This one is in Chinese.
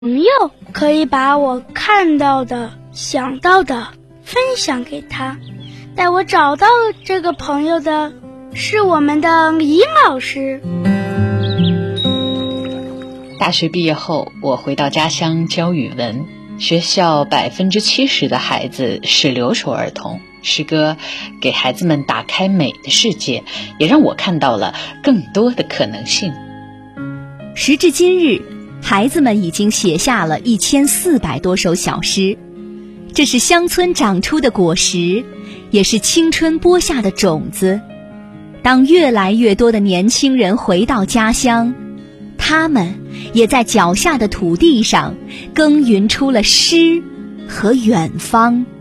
朋友可以把我看到的、想到的分享给他。带我找到这个朋友的是我们的尹老师。 大学毕业后，我回到家乡教语文。学校70%的孩子是留守儿童，诗歌给孩子们打开美的世界，也让我看到了更多的可能性。 时至今日，孩子们已经写下了1400多首小诗，这是乡村长出的果实，也是青春播下的种子。当越来越多的年轻人回到家乡，他们也在脚下的土地上耕耘出了诗和远方。